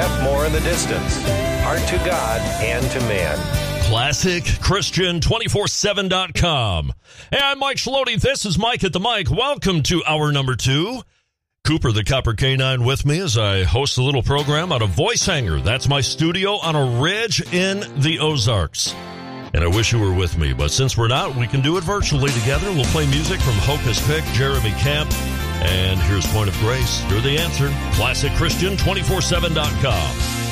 Jeff Moore in the distance. Heart to God and to man. ClassicChristian247.com. Hey, I'm Mike Shaloti. This is Mike at the mic. Welcome to hour number 2. Cooper the Copper Canine with me as I host a little program out of Voice Hanger. That's my studio on a ridge in the Ozarks. And I wish you were with me, but since we're not, we can do it virtually together. We'll play music from Hocus Pick, Jeremy Camp, and here's Point of Grace. You're the answer. ClassicChristian247.com.